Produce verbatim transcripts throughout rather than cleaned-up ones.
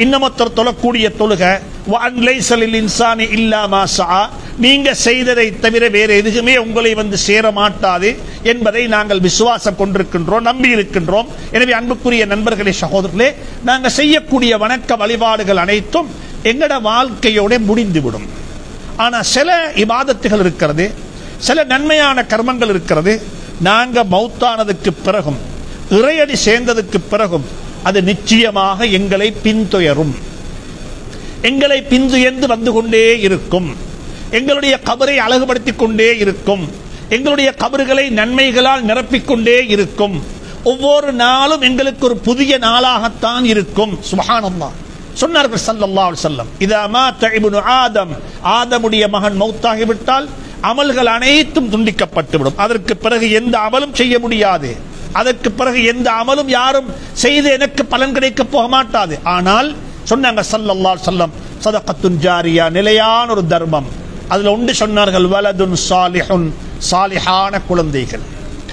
இன்னமொத்தர் தொழக்கூடிய தொழுக இன்சானி இல்லா மா ஸா, நீங்க செய்ததை தவிர வேற எதுவுமே உங்களை வந்து சேர மாட்டாது என்பதை நாங்கள் விசுவாசம் கொண்டிருக்கின்றோம், நம்பி இருக்கின்றோம். எனவே அன்புக்குரிய நண்பர்களே, சகோதரர்களே, நாங்கள் செய்யக்கூடிய வணக்க வழிபாடுகள் அனைத்தும் எங்கட வாழ்க்கையோட முடிந்துவிடும். ஆனா சில இபாதத்துகள் இருக்கிறது, சில நன்மையான கர்மங்கள் இருக்கிறது, நாங்க மௌத்தானதுக்கு பிறகும் இறையடி சேர்ந்ததுக்கு பிறகும் அது நிச்சயமாக எங்களை பின்துயரும், எங்களை பின்துயர்ந்து வந்து கொண்டே இருக்கும், எங்களுடைய கபரை அழகுபடுத்திக் கொண்டே இருக்கும், எங்களுடைய கபறுகளை நன்மைகளால் நிரப்பிக்கொண்டே இருக்கும். ஒவ்வொரு நாளும் எங்களுக்கு ஒரு புதிய நாளாகத்தான் இருக்கும். சுப்ஹானல்லாஹ். சொன்னார்கள் ஸல்லல்லாஹு அலைஹி வஸல்லம், இதா மாத இப்னு ஆதம், ஆதமுடைய மகன் மௌத்தாகிவிட்டால் அமல்கள் அனைத்தும் துண்டிக்கப்பட்டுவிடும். அதற்கு பிறகு எந்த அமலும் செய்ய முடியாது, அதற்கு பிறகு எந்த அமலும் யாரும் செய்து எனக்கு பலன் கிடைக்க போக மாட்டாது. ஆனால் சொன்னாங்க ஸல்லல்லாஹு அலைஹி வஸல்லம், ஸதகத்துன் ஜாரியா, நிலையான ஒரு தர்மம். அதுல ஒன்று சொன்னார்கள், வலதுன் சாலிஹுன், சாலிஹான குழந்தைகள்.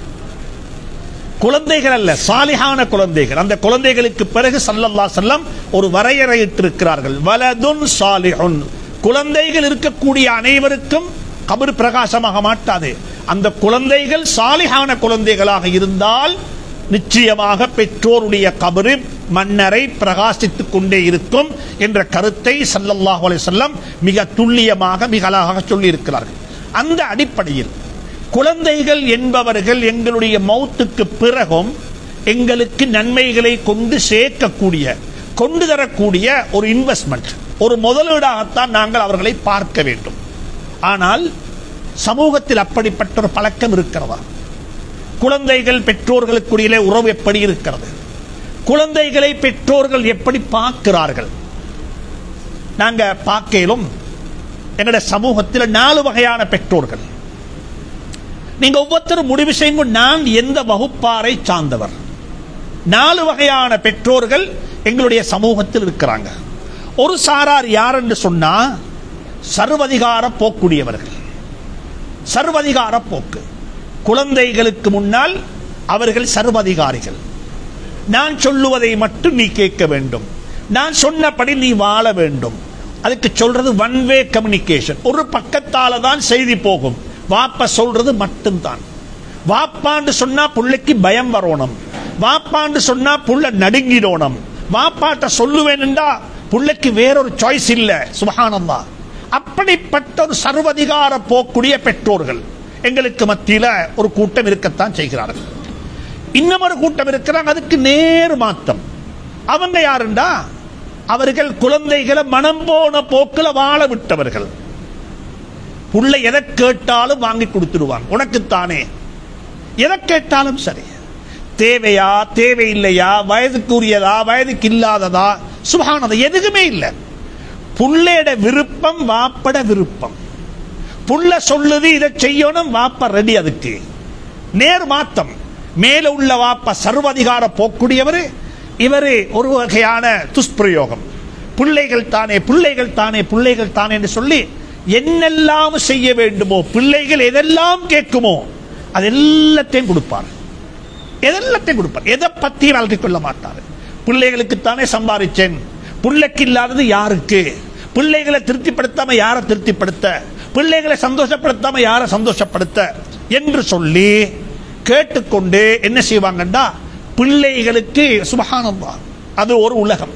குழந்தைகள் அல்ல, சாலிஹான குழந்தைகள். அந்த குழந்தைகளுக்கு பிறகு ஸல்லல்லாஹு அலைஹி வஸல்லம் ஒரு வரையறையிட்டிருக்கிறார்கள், வலதுன் சாலிஹுன். குழந்தைகள் இருக்கக்கூடிய அனைவருக்கும் கபர் பிரகாசமாக மாட்டாது. அந்த குழந்தைகள் சாலிஹான குழந்தைகளாக இருந்தால் நிச்சயமாக பெற்றோருடைய கபரு மன்னரை பிரகாசித்துக் கொண்டே இருக்கும் என்ற கருத்தை ஸல்லல்லாஹு அலைஹி வஸல்லம் மிக துல்லியமாக மிக அழகாக சொல்லி இருக்கிறார்கள். அந்த அடிப்படையில் குழந்தைகள் என்பவர்கள் எங்களுடைய மௌத்துக்கு பிறகும் எங்களுக்கு நன்மைகளை கொண்டு சேர்க்கக்கூடிய, கொண்டு தரக்கூடிய ஒரு இன்வெஸ்ட்மெண்ட், ஒரு முதலீடாகத்தான் நாங்கள் அவர்களை பார்க்க வேண்டும். ஆனால் சமூகத்தில் அப்படிப்பட்ட ஒரு பழக்கம் இருக்கிறதா? குழந்தைகள் பெற்றோர்களுக்குரிய உறவு எப்படி இருக்கிறது? குழந்தைகளை பெற்றோர்கள் எப்படி பார்க்கிறார்கள்? நாங்க பார்க்கலும் எங்களுடைய சமூகத்தில் நாலு வகையான பெற்றோர்கள். நீங்க ஒவ்வொருத்தரும் முடிவு செய்யும், நான் எந்த வகுப்பாரை சார்ந்தவர். நாலு வகையான பெற்றோர்கள் எங்களுடைய சமூகத்தில் இருக்கிறாங்க. ஒரு சாரார் யார் என்று சொன்னா, சர்வதிகார போக்குடையவர்கள். சர்வதிகார போக்கு, குழந்தைகளுக்கு முன்னால் அவர்கள் சர்வதிகாரிகள். நான் சொல்லுவதை மட்டும் நீ கேட்க வேண்டும், நான் சொன்னபடி நீ வாழ வேண்டும். அதுக்கு சொல்றது ஒன் வே கம்யூனிகேஷன். ஒரு பக்கத்தால தான் செய்தி போகும், வாப்பா சொல்றது மட்டும்தான். வாப்பான்னு சொன்னா புள்ளைக்கு பயம் வரணும், வாப்பான்னு சொன்னா புள்ள நடுங்கிடணும். வாப்பாட்ட சொல்லுவேன்டா புள்ளைக்கு வேறொரு சாய்ஸ் இல்ல. சுப்ஹானல்லாஹ். அப்படிப்பட்ட ஒரு சர்வதிகார போக்குடைய பெற்றோர்கள் எங்களுக்கு மத்தியில ஒரு கூட்டம் இருக்கத்தான் செய்கிறார்கள். இன்னும் ஒரு கூட்டம் இருக்கிறாங்க, அதுக்கு நேர் மாத்தம். அவங்க யாருண்டா, அவர்கள் குழந்தைகளை மனம் போன போக்குல வாழ விட்டவர்கள். புள்ள எதை கேட்டாலும் வாங்கி கொடுத்துடுவாங்க, உனக்குத்தானே. எதை கேட்டாலும் சரி, தேவையா தேவையில்லையா, வயதுக்குரியதா வயதுக்கு இல்லாததா, சுப்ஹானல்லாஹ், எதுவுமே இல்லை. புள்ளையோட விருப்பம் வாப்பட விருப்பம். புள்ள சொல்லுது இதை செய்யணும், வாப்பா ரெடி. அதுக்கு நேர் மாத்தம். மேல உள்ள வாப்பா சர்வதிகார போக்குடையவர், இவரு ஒரு வகையான துஷ்பிரயோகம். பிள்ளைகள் தானே பிள்ளைகள் தானே பிள்ளைகள் தானே என்று சொல்லி என்னெல்லாம் செய்ய வேண்டுமோ, பிள்ளைகள் எதெல்லாம் கேட்குமோ அது எல்லாத்தையும் கொடுப்பார், எதெல்லாத்தையும் கொடுப்பார். எதை பத்தி வளர்த்து கொள்ள மாட்டார். பிள்ளைகளுக்கு தானே சம்பாதிச்சேன், பிள்ளைக்கு இல்லாதது யாருக்கு? பிள்ளைகளை திருப்திப்படுத்தாம யாரை திருப்திப்படுத்த, பிள்ளைகளை சந்தோஷப்படுத்தாம யாரை சந்தோஷப்படுத்த என்று சொல்லி கேட்டுக்கொண்டு என்ன செய்வாங்கண்டா, பிள்ளைகளுக்கு சுப்ஹானல்லாஹ் அது ஒரு உலகம்.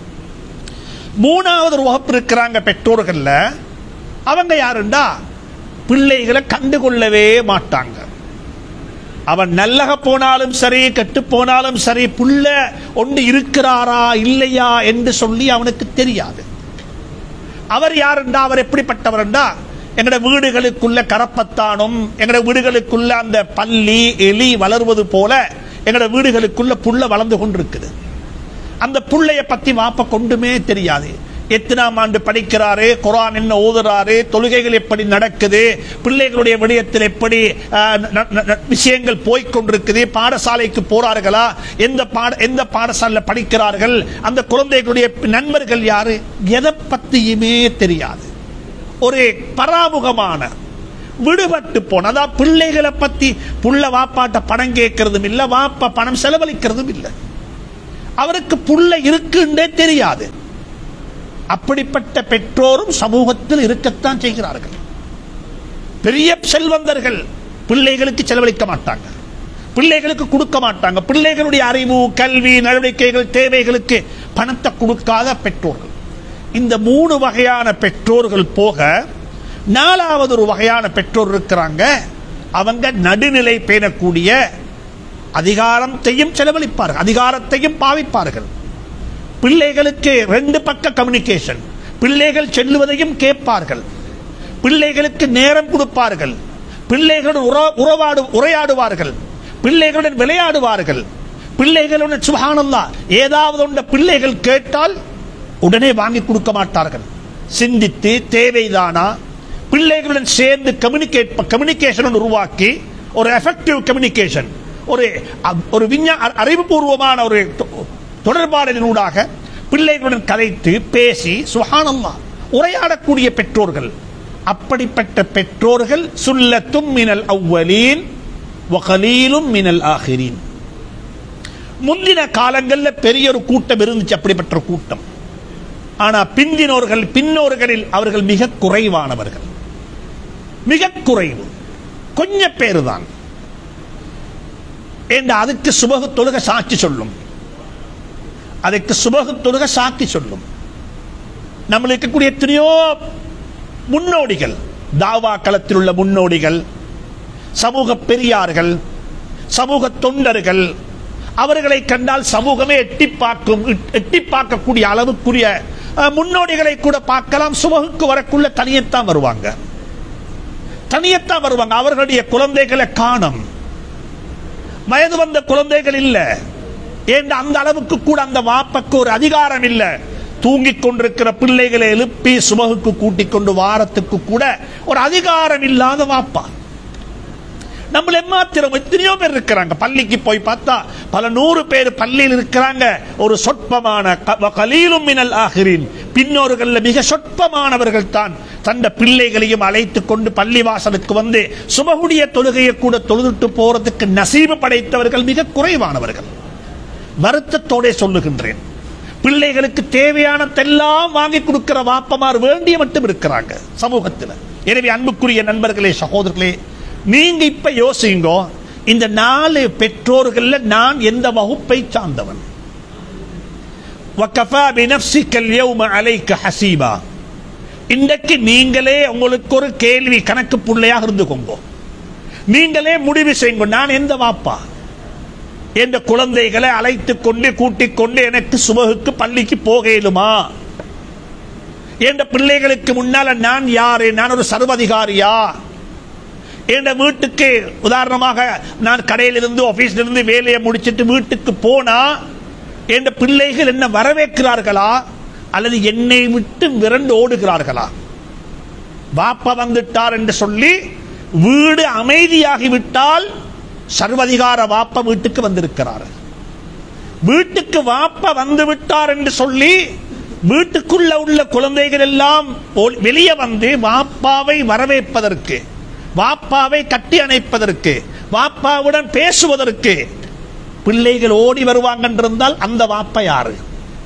மூணாவது ஒரு வகுப்பு இருக்கிறாங்க பெற்றோர்கள்ல, அவங்க யாருண்டா, பிள்ளைகளை கண்டுகொள்ளவே மாட்டாங்க. அவன் நல்லக போனாலும் சரி கெட்டு போனாலும் சரி, புள்ள ஒன்று இருக்கிறாரா இல்லையா என்று சொல்லி அவனுக்கு தெரியாது. அவர் யாருண்டா, அவர் எப்படிப்பட்டவர்ண்டா, எங்கட வீடுகளுக்குள்ள கரப்பத்தானும் எங்கட வீடுகளுக்குள்ள அந்த பல்லி எலி வளர்வது போல எங்கட வீடுகளுக்குள்ள புள்ள வளர்ந்து கொண்டிருக்குது. அந்த புள்ளைய பத்தி வாப்ப கொண்டுமே தெரியாது. எத்தனாம் ஆண்டு படிக்கிறாரு, குர்ஆன் என்ன ஓதுறாரு, தொழுகைகள் எப்படி நடக்குது, பிள்ளைகளுடைய விடயத்தில் எப்படி விஷயங்கள் போய்கொண்டிருக்குது, பாடசாலைக்கு போறார்களா, எந்த பாட எந்த பாடசாலையில் படிக்கிறார்கள், அந்த குழந்தைகளுடைய நண்பர்கள் யாரு, எதை பத்தியுமே தெரியாது. ஒரு பராமுகமான விடுபட்டு போன, அதாவது பிள்ளைகளை பத்தி புள்ள வாப்பாட்ட பணம் கேட்கறதும் இல்ல, வாப்பா பணம் செலவழிக்கிறதும் இல்லை. அவருக்கு புள்ள இருக்குன்னே தெரியாது. அப்படிப்பட்ட பெற்றோரும் சமூகத்தில் இருக்கத்தான் செய்கிறார்கள். பெரிய செல்வந்தர்கள் பிள்ளைகளுக்கு செலவழிக்க மாட்டாங்க, பிள்ளைகளுக்கு கொடுக்க மாட்டாங்க. பிள்ளைகளுடைய அறிவு, கல்வி, நடவடிக்கைகள், தேவைகளுக்கு பணத்தை கொடுக்காத பெற்றோர்கள். இந்த மூணு வகையான பெற்றோர்கள் போக நாலாவது ஒரு வகையான பெற்றோர் இருக்கிறாங்க. அவங்க நடுநிலை பேணக்கூடிய, அதிகாரத்தையும் செலவழிப்பார்கள், அதிகாரத்தையும் பாவிப்பார்கள். பிள்ளைகளுக்கு ரெண்டு பக்க கம்யூனிகேஷன், பிள்ளைகள் செல்லுவதையும் கேட்பார்கள், பிள்ளைகளுக்கு நேரம் கொடுப்பார்கள், பிள்ளைகளுடன் உறவாடு உரையாடுவார்கள், பிள்ளைகளுடன் விளையாடுவார்கள், பிள்ளைகளுடன் சுப்ஹானல்லாஹ் ஏதாவது ஒன்ற பிள்ளைகள் கேட்டால் உடனே வாங்கி கொடுக்க மாட்டார்கள். சிந்தித்து தேவைதானா, பிள்ளைகளுடன் சேர்ந்து கம்யூனிகேட் கம்யூனிகேஷன் உருவாக்கி ஒரு எஃபெக்டிவ் கம்யூனிகேஷன், ஒரு ஒரு விஞ்ஞான அறிவுபூர்வமான ஒரு தொடர்பாடலினூடாக பிள்ளைகளுடன் கதைத்து பேசி சுப்ஹானல்லாஹ் உரையாடக்கூடிய பெற்றோர்கள். அப்படிப்பட்ட பெற்றோர்கள் சுல்லத்தும் மினல் அவ்வலீன் வ கலீலும் மினல் ஆகிரீன். முந்தின காலங்களில் பெரிய ஒரு கூட்டம் இருந்துச்சு, அப்படிப்பட்ட ஒரு கூட்டம். ஆனா பிந்தினோர்கள், பின்னோர்களில் அவர்கள் மிக குறைவானவர்கள், மிக குறைவு, கொஞ்ச பேரு தான். அதுக்கு சுபகு தொழுக சாட்சி சொல்லும், அதுக்கு சுபகு தொழுக சாட்சி சொல்லும். நம்மளுக்கு இருக்கக்கூடிய எத்தனையோ முன்னோடிகள், தாவா களத்தில் உள்ள முன்னோடிகள், சமூக பெரியார்கள், சமூக தொண்டர்கள், அவர்களை கண்டால் சமூகமே எட்டி பார்க்கும், எட்டி பார்க்கக்கூடிய அளவுக்குரிய முன்னோடிகளை கூட பார்க்கலாம். சுபகுக்கு வரக்குள்ள தனியத்தான் வருவாங்க, தனியத்தான் வருவாங்க. அவர்களுடைய குழந்தைகளை காணும், வயது வந்த குழந்தைகள் இல்ல. ஏன் அந்த அளவுக்கு கூட அந்த வாப்பக்கு ஒரு அதிகாரம் இல்ல. தூங்கிக் கொண்டிருக்கிற பிள்ளைகளை எழுப்பி சுபகுக்கு கூட்டிக் கொண்டு வாரத்துக்கு கூட ஒரு அதிகாரம் இல்லாத வாப்பா. நம்மள எம்மாத்திரம் எத்தனையோ பேர் இருக்கிறாங்க. பள்ளிக்கு போய் பார்த்தா பல நூறு பேர் பள்ளியில் இருக்கிறாங்க. ஒரு சொற்பமான கலீலும் மினல் ஆகிரீன், பின்னோர்கள் மிக சொற்பமானவர்கள் தான் தந்த பிள்ளைகளையும் அழைத்துக் கொண்டு பள்ளி வாசலுக்கு வந்து சுபகுடைய தொழுகையை கூட தொழுதுட்டு போறதுக்கு நசீபு படைத்தவர்கள் மிக குறைவானவர்கள். வருத்தத்தோட சொல்லுகின்றேன், பிள்ளைகளுக்கு தேவையானதெல்லாம் வாங்கி கொடுக்கிற வாப்பமார் வேண்டிய மட்டும் இருக்கிறாங்க சமூகத்தில். எனவே அன்புக்குரிய நண்பர்களே, சகோதரர்களே, நீங்க இப்ப யோசிங்க, இந்த நாலு பெற்றோர்கள் நான் எந்த வகுப்பை சார்ந்தவன்? வகஃபா பினஃப்ஸிக அல்யௌம அலைக ஹஸீபா. இன்றைக்கு நீங்களே உங்களுக்கு ஒரு கேள்வி கணக்கு புள்ளையாக இருந்துக்கோங்க, நீங்களே முடிவு செய்யுங்க, நான் எந்த வாப்பா? என்ற குழந்தைகளை அழைத்துக் கொண்டு கூட்டிக் கொண்டு எனக்கு சுபகுக்கு பள்ளிக்கு போகலுமா? என்ற பிள்ளைகளுக்கு முன்னால நான் யாரு? நான் ஒரு சர்வதிகாரியா? என்ற வீட்டுக்கு உதாரணமாக நான் கடையிலிருந்து ஆபீஸிலிருந்து வேலையை முடிச்சிட்டு வீட்டுக்கு போனா என்ற பிள்ளைகள் என்ன வரவேற்கிறார்களா அல்லது என்னை விட்டு விரண்டு ஓடுகிறார்களா? வாப்பா வந்துட்டார் என்று சொல்லி வீடு அமைதியாகிவிட்டால் சர்வதிகார வாப்பா வீட்டுக்கு வந்திருக்கிறார். வீட்டுக்கு வாப்பா வந்து விட்டார் என்று சொல்லி வீட்டுக்குள்ள உள்ள குழந்தைகள் எல்லாம் வெளியே வந்து வாப்பாவை வரவேற்பதற்கு, வாப்பாவை கட்டி அணைப்பதற்கு, வாப்பாவுடன் பேசுவதற்கு பிள்ளைகள் ஓடி வருவாங்க என்றிருந்தால் அந்த வாப்பா யாரு?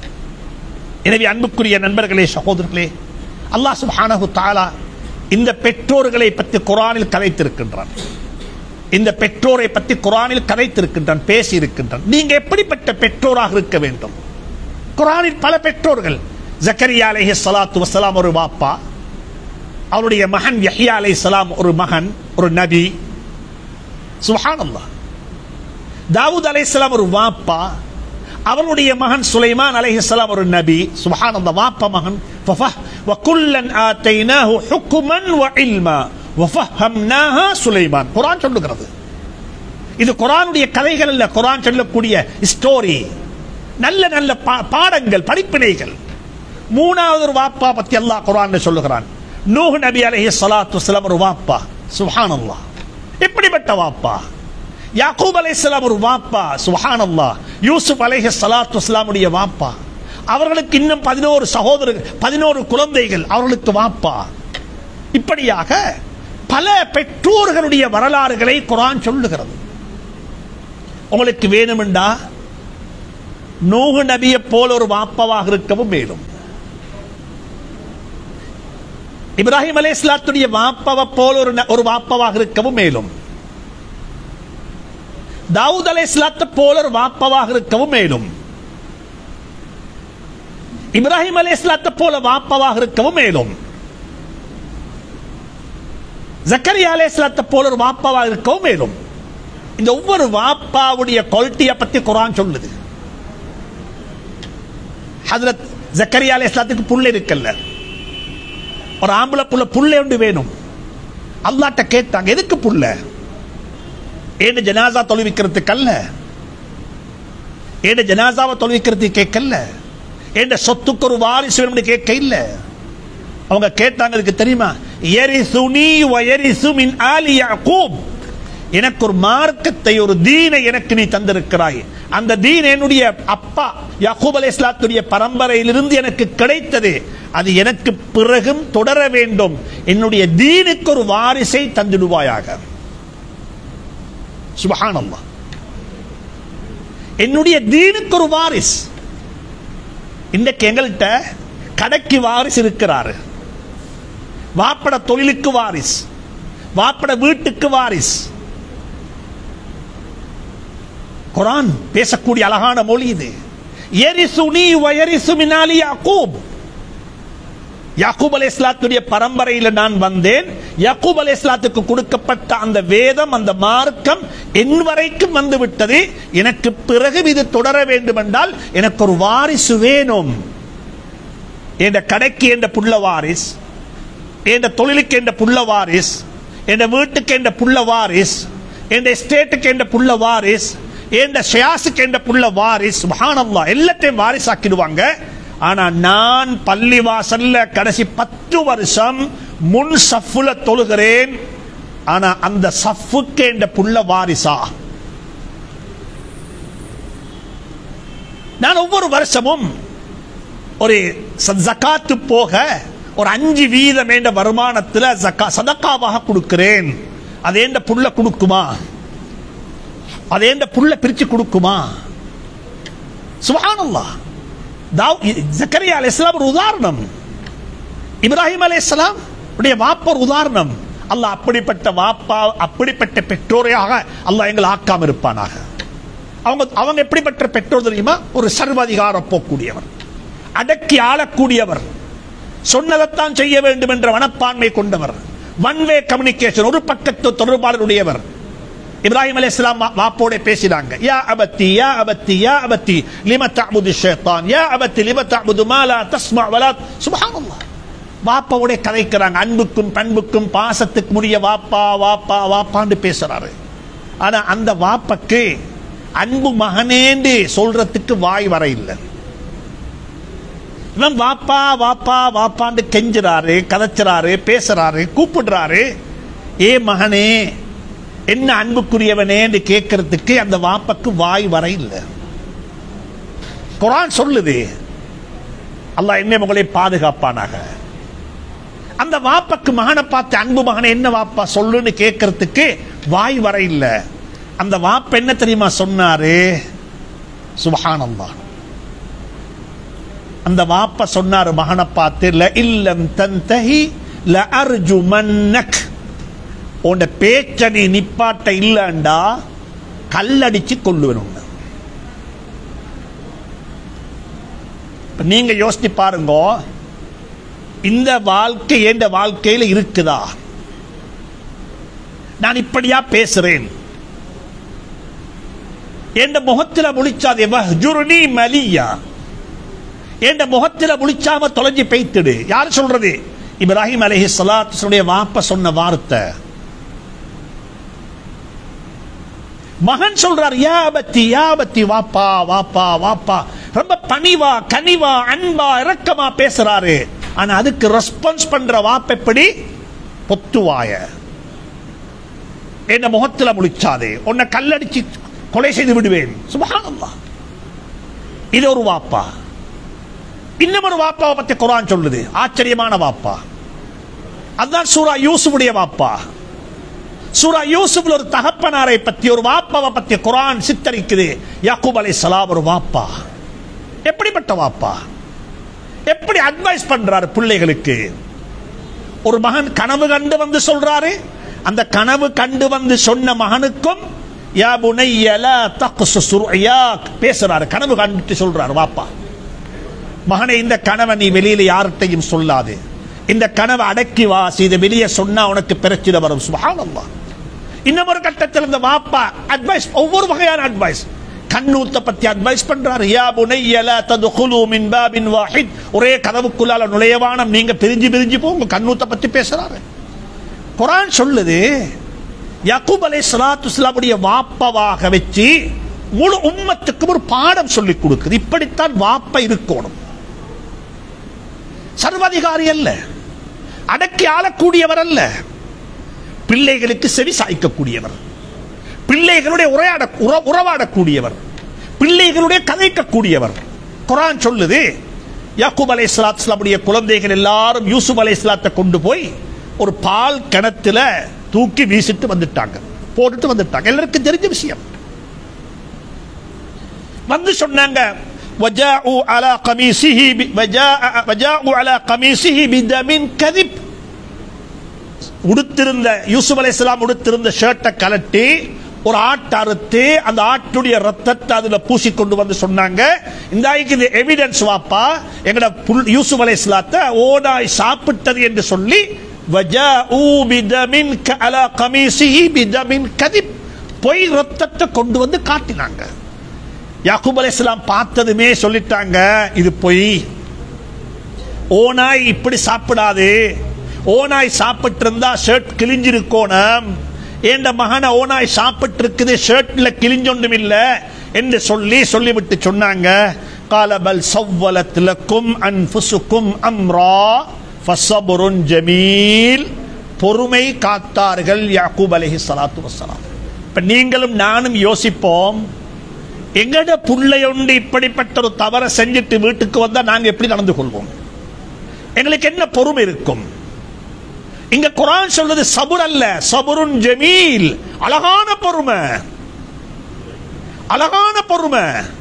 எனவே அன்புக்குரிய நண்பர்களே, சகோதரர்களே, அல்லாஹ் சுப்ஹானஹு தஆலா இந்த பெற்றோர்களை பற்றி குர்ஆனில் கதைத்திருக்கின்றான். இந்த பெற்றோரை பற்றி குர்ஆனில் கதைத்திருக்கின்றான், பேசி இருக்கின்றான். நீங்க எப்படிப்பட்ட பெற்றோராக இருக்க வேண்டும்? குர்ஆனில் பல பெற்றோர்கள். ஜக்கரியா அலைஹிஸ்ஸலாத்து வஸ்ஸலாம் ஒரு வாப்பா, அவருடைய மகன் யஹ்யா அலைஹிஸ்ஸலாம் ஒரு மகன், ஒரு நபி. சுப்ஹானல்லாஹ். தாவூத் அலைஹிஸ்ஸலாம் ஒரு வாப்பா, அவருடைய மகன் சுலைமான் அலைஹிஸ்ஸலாம் ஒரு நபி. சுப்ஹானல்லாஹ். வாப்பா மகன். வகுல்லன் ஆதைனாஹு ஹுக்மன் வ இல்மா வஃபஹம்னாஹா சுலைமான். குர்ஆன் சொல்லுகிறது. இது குர்ஆனுடைய கதைகள் அல்ல, குர்ஆன் சொல்லக்கூடிய ஸ்டோரி, நல்ல நல்ல பாடங்கள், படிப்பினைகள். மூணாவது ஒரு வாப்பா பத்தி அல்லாஹ் குர்ஆன்ல சொல்லுகிறான். நூஹ் நபி அலைஹிஸ்ஸலாத்து வஸ்ஸலாம் ஒரு வாப்பா. சுப்ஹானல்லாஹ். எப்படிப்பட்ட வாப்பா? யாக்கூப் அலைஹிஸ்ஸலாம் ஒரு வாப்பா. சுப்ஹானல்லாஹ். யூசுப் அலைஹிஸ்ஸலாத்து வஸ்ஸலாமுடைய வாப்பா. அவர்களுக்கு இன்னும் பதினோரு சகோதரர்கள், பதினோரு குழந்தைகள், அவர்களுக்கு வாப்பா. இப்படியாக பல பெற்றோர்களுடைய வரலாறுகளை குர்ஆன் சொல்லுகிறது. உங்களுக்கு வேணுமெண்டா நூஹ் நபியை போல ஒரு வாப்பாவாக இருக்கவும் வேணும். இப்ராஹிம் அலைஹிஸ்ஸலாத்துடைய வாப்பவ போல ஒரு ஒரு வாப்பவாக இருக்கவும் மேலும், தாவூத் அலைஹிஸ்ஸலாத்தை போல ஒரு வாப்பவாக இருக்கவும் மேலும், இப்ராஹிம் அலைஹிஸ்ஸலாத்தை போல வாப்பவாக இருக்கவும் மேலும், ஜக்கரியா அலைஹிஸ்ஸலாத்தை போல ஒரு வாப்பவாக இருக்கவும் மேலும். இந்த ஒவ்வொரு வாப்பாவுடைய குவாலிட்டியை பத்தி குர்ஆன் சொல்லுது. ஹஜ்ரத் ஜக்கரியா அலைஹிஸ்ஸலாத்துக்கு புள்ள இருக்கல்ல, ஒரு ஆம்பளை புள்ள புள்ள ஒன்று வேணும். அல்லாஹ்ட்ட கேட்டாங்க, எதுக்கு புள்ள? ஏன் ஜனாசா தொழுவிக்கிறதுக்கு அல்ல, ஏன் ஜனாசாவை தொழுவிக்கிறதுக்கு கேட்கல, ஏன் சொத்துக்கு ஒரு வாரிசு வேணும்னு கேட்க இல்ல. அவங்க கேட்டாங்க, அதுக்கு தெரியுமா, யரிசுனி வ யரிசு மின் ஆலி யாக்கூப், எனக்கு ஒரு மார்க்கத்தை ஒரு தீனை எனக்கு நீ தந்திருக்கிறாய், அந்த தீன் என்னுடைய அப்பா யாக்கூப் அலைஹிஸ்ஸலாத்துடைய பரம்பரையிலிருந்து எனக்கு கிடைத்தது, அது எனக்கு பிறகும் தொடர வேண்டும், என்னுடைய தீனுக்கு ஒரு வாரிசை தந்திடுவாயாக. சுப்ஹானல்லாஹ், என்னுடைய தீனுக்கு ஒரு வாரிஸ். இன்றைக்கு எங்கள்கிட்ட கடைக்கு வாரிசு இருக்கிறாரு, வாப்பட தொழிலுக்கு வாரிஸ், வாப்பட வீட்டுக்கு வாரிஸ். குர்ஆன் பேசக்கூடிய அழகான மொழி இது. யரிசுனி வ யரிசு மின் ஆலி யாக்கூப், யாக்கூப் அலைஹிஸ்ஸலாத்துடைய பரம்பரையில் நான் வந்தேன், யாக்கூப் அலைஹிஸ்ஸலாத்துக்கு கொடுக்கப்பட்ட அந்த வேதம் அந்த மார்க்கம் என் வரைக்கும் வந்து விட்டது, எனக்கு பிறகு இது தொடர வேண்டும் என்றால் எனக்கு ஒரு வாரிசு வேணும். என்ற கடைக்கு என்ற புள்ள வாரிஸ், என்ற தொழிலுக்கு என்ற புள்ள வாரிஸ், என்ற வீட்டுக்கு என்ற புள்ள வாரிஸ், என்ற எஸ்டேட்டுக்கு என்ற புள்ள வாரிஸ், என்ற ஷியாஸுக்கு என்ற புள்ள வாரிஸ். சுப்ஹானல்லாஹ், எல்லாத்தையும் வாரிஸ் ஆக்கிடுவாங்க. ஆனா நான் பள்ளி வாசல்ல கடைசி பத்து வருஷம் முன் சஃப்புல தொழுகிறேன், ஆனா அந்த சஃப்புக்கு என்ற புள்ள வாரிசா? நான் ஒவ்வொரு வருஷமும் ஒரு ஜகாத்து போக ஒரு அஞ்சு வீதம் என்ற வருமானத்தில் சதக்காவாக கொடுக்கிறேன், அது என்ற புள்ள கொடுக்குமா? அது என்ற புள்ள பிரிச்சு கொடுக்குமா? சுப்ஹானல்லாஹ், ஜக்கரியா அலைஹிஸ்ஸலாம் ஒரு உதாரணம், இப்ராஹிம் அலைஹிஸ்ஸலாம் உடைய வாப்பா ஒரு உதாரணம். அல்லாஹ் அப்படிப்பட்ட வாப்பா அப்படிப்பட்ட பெற்றோரையாக அல்லாஹ் எங்களை ஆக்காம இருப்பானாக. அவங்க அவங்க எப்படிப்பட்ட பெற்றோர் தெரியுமா? ஒரு சர்வாதிகார போக்கூடியவர், அடக்கி ஆளக்கூடியவர், சொன்னதைத்தான் செய்ய வேண்டும் என்ற மனப்பான்மை கொண்டவர், ஒன் வே கம்யூனிகேஷன், ஒரு பக்கத்து தொடர்பாளருடையவர். இப்ராஹிம் அலைஹிஸ்ஸலாம் வாப்போட பேசினாங்க, யா அபத்தி யா அபத்தி யா அபத்தி லிம தஅபுது ஷைத்தான், யா அபத்தி லிம தஅபுது மா லா தஸ்மா வலா. சுப்ஹானல்லாஹ், வாப்பாவோட கதைக்கிறாங்க, அன்புக்கும் பண்புக்கும் பாசத்துக்கு உரிய வாப்பா வாப்பா வாப்பான்னு பேசுறாரு. ஆனா அந்த வாப்பக்கு அன்பு மகனேண்டு சொல்றதுக்கு வாய் வர இல்லை. இவன் வாப்பா வாப்பா வாப்பான்னு கெஞ்சுறாரு, கதைச்சுறாரு, பேசுறாரு, கூப்பிடுறாரு, ஏ மகனே என்ன அன்புக்குரியவனே என்று கேட்கறதுக்கு அந்த வாப்பக்கு வாய் வர இல்லை. குர்ஆன் சொல்லுது, அல்லாஹ் என்ன உங்களை பாதுகாப்பானாக. அந்த வாப்பக்கு மகனை பார்த்து அன்பு மகனை என்ன வாப்பா சொல்லுன்னு கேட்கறதுக்கு வாய் வர இல்லை. அந்த வாப்ப என்ன தெரியுமா சொன்னாரு? சுப்ஹானல்லாஹ், அந்த வாப்ப சொன்னாரு மகனை பார்த்து, ல இல்லம் தன்தஹி ல அர்ஜுமன்னக், உன் பேச்ச நீ நிப்பாட்ட இல்லண்டா கல்லடிச்சு கொள்ளுவேன். நீங்க யோசிச்சு பாருங்க, இந்த வாழ்க்கை என்ற வாழ்க்கையில் இருக்குதா? நான் இப்படியா பேசுறேன், என்ற முகத்தில் முழிச்சாதே வஹ்ஜுர்னி மலியா, என்ற முகத்தில் முழிச்சாம தொலைஞ்சி பெய்த்துடு. யார் சொல்றது? இப்ராஹிம் அலைஹிஸ்ஸலாத்துடைய வாப்ப சொன்ன வார்த்தை. மகன் சொல்றார், யா அபத்தி யா அபத்தி, வாப்பா வாப்பா வாப்பா. ரொம்ப பணிவா கனிவா அன்பா இரக்கமா பேசுறாரு. ஆனா அதுக்கு ரெஸ்பான்ஸ் பண்ற வாப்ப எப்படி? பொத்துவாய, என்ன முகத்துல முழிச்சாதே, உன்னை கல்லடிச்சு கொலை செய்து விடுவேன். சுப்ஹானல்லாஹ், இது ஒரு வாப்பா. இன்னும் ஒரு வாப்பாவை பத்தி குர்ஆன் சொல்லுது, ஆச்சரியமான வாப்பா. அதுதான் சூரா யூசுஃபுடைய வாப்பா. சூரா யூசுஃப்ல ஒரு தகப்பனாரை பத்தி, ஒரு வாப்பாவை பத்தி குர்ஆன் சித்தரிக்குது. யாக்கூப் அலைஹிஸ்ஸலாம் ஒரு வாப்பா. எப்படிப்பட்ட வாப்பா? எப்படி அட்வைஸ் பண்றாரு பிள்ளைகளுக்கு? ஒரு மகன் கனவு கண்டு வந்து சொல்றாரு. அந்த கனவு கண்டு வந்து சொன்ன மகனுக்கும் யா புனைய லா தக்ஸுஸ் ருயாக் பேசுறாரு. கனவு கண்டு சொல்றாரு வாப்பா, மகனே இந்த கனவை நீ வெளியில யார்கிட்டையும் சொல்லாது, இந்த கனவை அடக்கி வாசி, இதை வெளியே சொன்னா உனக்கு பிரச்சனை வரும். சுப்ஹானல்லாஹ். இன்னும் ஒரு கட்டத்தில் இந்த வாப்பா அட்வைஸ், ஒவ்வொரு வகையான அட்வைஸ், கண்ணூத்த பத்தி அட்வைஸ் பண்றாரு. யா புனைய லா ததுகுலு மின் பாபின் வாஹித், ஒரே கதவுக்குள்ளால நுழையவானம், நீங்க பிரிஞ்சு பிரிஞ்சு போங்க. கண்ணூத்த பத்தி பேசுறாரு. குர்ஆன் சொல்லுது யாக்கூப் அலைஹிஸ்ஸலாத்து வஸ்ஸலாமுடைய வாப்பாவாக வச்சு முழு உம்மத்துக்கு ஒரு பாடம் சொல்லி கொடுக்குது. இப்படித்தான் வாப்பா இருக்கணும். சர்வாதிகாரி அல்ல, அடக்கி ஆளக்கூடியவர் அல்ல, பிள்ளைகளுக்கு செவி சாய்க்கக்கூடியவர், பிள்ளைகளுடைய உரையாட உறவாடக்கூடியவர், பிள்ளைகளுடைய கதைக்கக்கூடியவர். குர்ஆன் சொல்லுது யாக்கூப் அலைஹிஸ்ஸலாத்து வஸ்ஸலாமுடைய குழந்தைகள் எல்லாரும் யூசுப் அலைஹிஸ்ஸலாத்தை கொண்டு போய் ஒரு பால் கிணத்துல தூக்கி வீசிட்டு வந்துட்டாங்க, போட்டுட்டு வந்துட்டாங்க. எல்லாருக்கும் தெரிஞ்ச விஷயம். வந்து சொன்னாங்க وجاءوا على قميصه وجاء وجاءوا على قميصه بدم كذب. உடுத்திருந்த யூசுப் அலைஹிஸ்ஸலாம் உடுத்திருந்த ஷர்ட்டை கலட்டி ஒரு ஆட்டை அறுத்து அந்த ஆட்டுடைய ரத்தத்தை அதுல பூசிக்கொண்டு வந்து சொன்னாங்க, இந்த இது எவிடன்ஸ் வாப்பா, எங்கட யூசுப் அலைஹிஸ்ஸலாத்தை ஓனாய் சாப்பிட்டது என்று சொல்லி وجاءوا بدم على قميصه بدم كذب, பொய் ரத்தத்தை கொண்டு வந்து காட்டினாங்க. யாக்கூப் அலைஹிஸ்ஸலாம் பார்த்ததுமே சொல்லிட்டாங்க, இது பொய், ஓனாய் இப்படி சாப்பிடாது, ஓனாய் சாப்பிட்டு இருந்தா ஷர்ட் கிழிஞ்சிருக்கோணும், என்ற மகனை ஓனாய் சாப்பிட்டு இருக்குது, ஷர்ட்ல கிழிஞ்சொண்டும் இல்ல என்று சொல்லி சொல்லிவிட்டு சொன்னாங்க, قال بل سولت لكم انفسكم امرا فصبر جميل. பொறுமை காத்தார்கள் யாக்கூப் அலைஹிஸ்ஸலாத்து வஸ்ஸலாம். இப்ப நீங்களும் நானும் யோசிப்போம், எங்கட புள்ளையொண்டு இப்படிப்பட்ட ஒரு தவறை செஞ்சுட்டு வீட்டுக்கு வந்தா நாங்க எப்படி நடந்து கொள்வோம்? எங்களுக்கு என்ன பொறுமை இருக்கும்? இங்க குர்ஆன் சொல்றது சபுர் அல்ல, சபுருன் ஜமீல், அழகான பொறுமை, அழகான பொறுமை.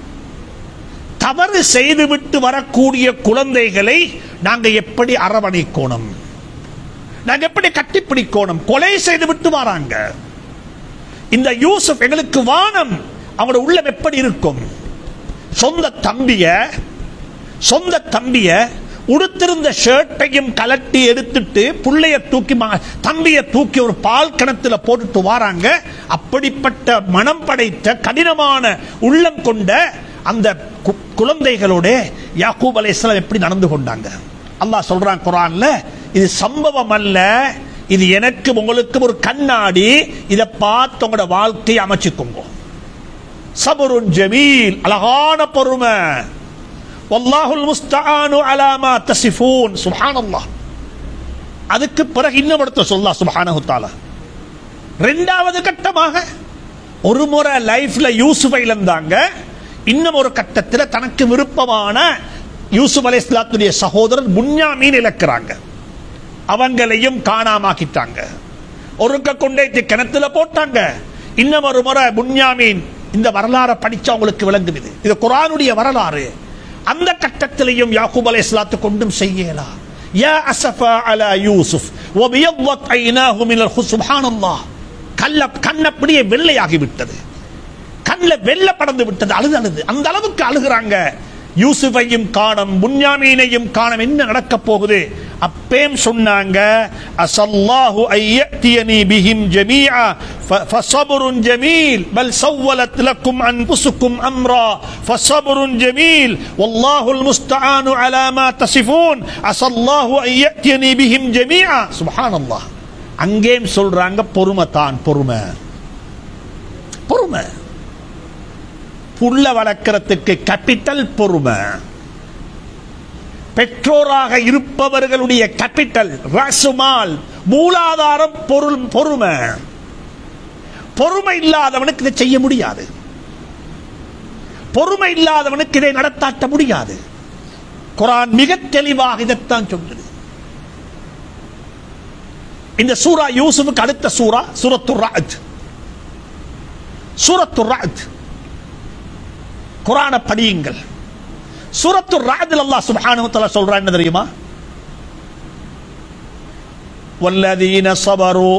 தவறு செய்துவிட்டு வரக்கூடிய குழந்தைகளை நாங்க எப்படி அரவணைக்கணும், நாங்க எப்படி கட்டிப்பிடிக்கணும்? கொலை செய்து விட்டு வராங்க இந்த யூசுப், எங்களுக்கு வானம், அவங்களோட உள்ளம் எப்படி இருக்கும்? சொந்த தம்பிய சொந்த தம்பிய உடுத்திருந்த ஷர்ட்டையும் கலட்டி எடுத்துட்டு புள்ளைய தூக்கி தம்பிய தூக்கி ஒரு பால் கிணத்துல போட்டுட்டு வராங்க. அப்படிப்பட்ட மனம் படைத்த கடினமான உள்ளம் கொண்ட அந்த குழந்தைகளோட யாக்கூப் அலைஹிஸ்ஸலாம் எப்படி நடந்து கொண்டாங்க? அல்லாஹ் சொல்றான் குர்ஆன்ல, இது சம்பவம் அல்ல, இது எனக்கு உங்களுக்கு ஒரு கண்ணாடி, இதை பார்த்து உங்களோட வாழ்க்கையை அமைச்சுக்கோங்க. சபருன் ஜமீல், அழகான பொறுமை. வல்லாஹுல் முஸ்தஆனு அலா மா தஸிஃபூன். சுப்ஹானல்லாஹ். அதுக்கு பிறகு இன்னும் ஒருத்தர் சொல்லலாம் சுப்ஹானஹு தஆலா. இரண்டாவது கட்டமாக ஒரு முறை லைஃப்ல யூசுஃபை இழந்தாங்க, இன்னும் ஒரு கட்டத்தில் தனக்கு விருப்பமான யூசுப் அலைஹிஸ்ஸலாத்துடைய சகோதரர் புன்யாமீன் இழக்கிறாங்க, அவங்களையும் காணாமாக்கிட்டாங்க, ஒருக்க கொண்டே கிணத்துல போட்டாங்க. இன்னும் ஒரு முறை புன்யாமீன், இந்த வரலாறை படிச்சா உங்களுக்கு விளங்குது, இது குர்ஆனுடைய வரலாறு. அந்த கட்டத்திலையும் யாக்கூப் அலைஹிஸ்ஸலாத்து கொண்டும் செய்யலா. யா அஸஃபா அலா யூசுப் வபியضت ஐனாஹு மினல் ஹுஸ். சுப்ஹானல்லாஹ். கல்ல கண்ணப்படியே வெள்ளையாகி விட்டது, கண்ல வெள்ள படந்து விட்டது, அழுது அழுது அந்த அளவுக்கு அழுகிறாங்க. யூசுஃபையும் காணம், புன்யாமீனையும் காணம், என்ன நடக்க போகுது? அப்பேம் சொன்னாங்க, அஸல்லாஹு ஐயத்தியனி பிஹிம் ஜமீஆ ஃபஸப்ருன் ஜமீல் பல் சவ்வலத் லக்கும் அன்ஃபுசுக்கும் அம்ரா ஃபஸப்ருன் ஜமீல் வல்லாஹுல் முஸ்தஆனு அலா மா தஸிஃபூன் அஸல்லாஹு ஐயத்தியனி பிஹிம் ஜமீஆ. சுப்ஹானல்லாஹ். அங்கேயும் சொல்றாங்க பொறுமை தான், பொறுமை பொறுமை. புள்ள வளர்க்கிறதுக்கு கேபிட்டல் பொறுமை. பெற்றோராக இருப்பவர்களுடைய கேபிட்டல், ராசுமால், மூலாதாரம் பொருள் பொறுமை. பொறுமை இல்லாதவனுக்கு இதை செய்ய முடியாது, பொறுமை இல்லாதவனுக்கு இதை நடத்தாட்ட முடியாது. குர்ஆன் மிக தெளிவாக இதைத்தான் சொல்லுது. இந்த சூரா யூசுஃபுக்கு அடுத்த சூரா சூரத்துர் ரஅத். சூரத்துர் ரஅத் குர்ஆனை படியுங்கள். சூரத்துர் ரஅத்ல அல்லாஹ் சுப்ஹானஹு வ தஆலா சொல்றான் என்ன தெரியுமா? والذين صبروا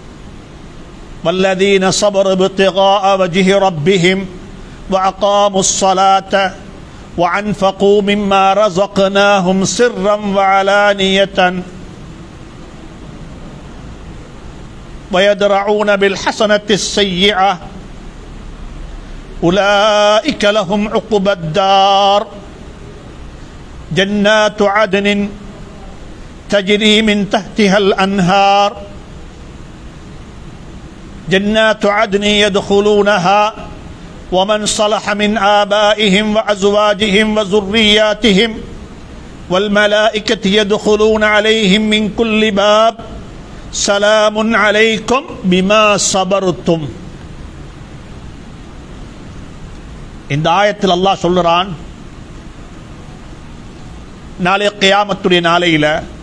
والذين صبروا ابتغاء وجه ربهم وأقاموا الصلاة وأنفقوا مما رزقناهم سرا وعلانية ويدرعون بالحسنة السيئة أولئك لهم عقبى الدار جنات عدن تجري من تحتها الأنهار جنات عدن يدخلونها ومن صلح من آبائهم وأزواجهم وذرياتهم والملائكة يدخلون عليهم من كل باب سلام عليكم بما صبرتم. இந்த ஆயத்தில் அல்லாஹ் சொல்றான், நாளை கியாமத்துடைய நாளையில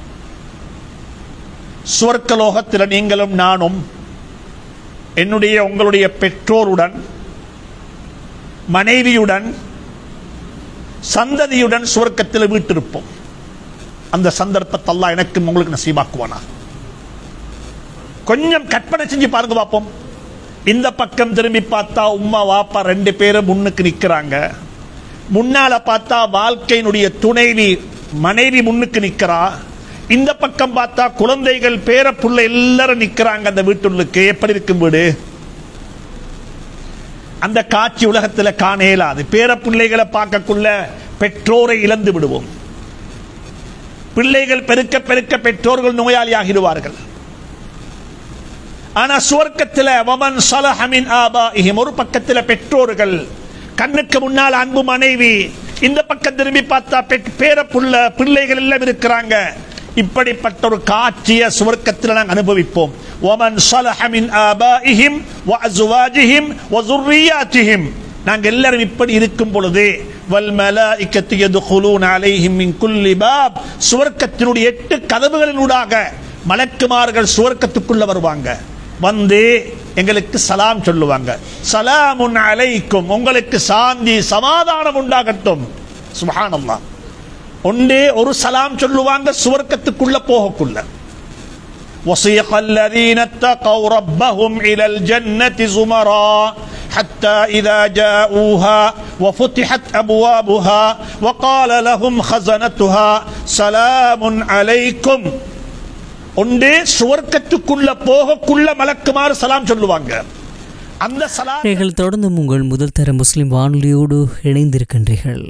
சுவர்க்கலோகத்தில் நீங்களும் நானும் என்னுடைய உங்களுடைய பெற்றோருடன் மனைவியுடன் சந்ததியுடன் சுவர்க்கத்தில் வீட்டிருப்போம். அந்த சந்தர்ப்பத்தை அல்லாஹ் எனக்கு உங்களுக்கு நசீபாக்குவானா? கொஞ்சம் கற்பனை செஞ்சு பாருங்க பார்ப்போம். இந்த பக்கம் திரும்பி பார்த்தா உம்மா வாப்பா ரெண்டு பேரும் முன்னுக்கு நிக்கிறாங்க. முன்னால பார்த்தா வாழ்க்கையினுடைய துணைவி மனைவி முன்னுக்கு நிக்கிறா. இந்த பக்கம் பார்த்தா குழந்தைகள் பேர புள்ள எல்லாரும் நிக்கிறாங்க அந்த வீட்டுள்ளுக்கு. எப்படி இருக்கும் வீடு? அந்த காட்சி உலகத்துல காண இயலாது. பேர பிள்ளைகளை பார்க்கக்குள்ள பெற்றோரை இழந்து விடுவோம். பிள்ளைகள் பெருக்க பெருக்க பெற்றோர்கள் நோயாளி ஆகிடுவார்கள். ஆனா சுவர்க்கத்தில் வமன் ஸலஹ மின் ஆபாஇஹிம், ஒரு பக்கத்தில் பெற்றோர்கள், கண்ணுக்கு முன்னால் அன்பு மனைவி, இந்த பக்கம் திரும்பி பார்த்தா பேர புள்ள பிள்ளைகள் எல்லாம் இருக்கிறாங்க. இப்படிப்பட்ட ஒரு காட்சியை சுவர்க்கத்தில் நாங்கள் அனுபவிப்போம். வமன் ஸலஹ மின் ஆபாஇஹிம் வஅஸ்வாஜிஹிம் வஸுர்ரியாத்திஹிம், நாங்கள் எல்லாரும் இப்படி இருக்கும் பொழுது வல் மலாயிகத்து யதுகுலூன அலைஹிம் மின் குல்லி பாப், சுவர்க்கத்தினுடைய எட்டு கதவுகளினூடாக மலக்குமார்கள் சுவர்க்கத்துக்குள்ள வருவாங்க. வந்து எங்களுக்கு சலாம் சொல்லுவாங்க. சலாமுன் அலைக்கும், உங்களுக்கு சாந்தி சமாதானம் உண்டாகட்டும். சுப்ஹானல்லாஹ். ஒன்றே ஒரு சலாம் சொல்லுவாங்க சுவர்க்கத்துக்குள்ள போகக்குள்ள. وَسِيقَ الَّذِينَ اتَّقَوْا رَبَّهُمْ إِلَى الْجَنَّةِ زُمَرًا حَتَّى إِذَا جَاءُوهَا وَفُتِحَتْ أَبْوَابُهَا وَقَالَ لَهُمْ خَزَنَتُهَا سَلَامٌ عَلَيْكُمْ. ஒன்றே சுவர்க்கத்துக்குள்ள போகக்குள்ள மலக்குமாறு சலாம் சொல்லுவாங்க. அந்த சலாம் நீங்கள் தொடர்ந்து உங்கள் முதல் தர முஸ்லிம் வானொலியோடு இணைந்திருக்கின்றீர்கள்.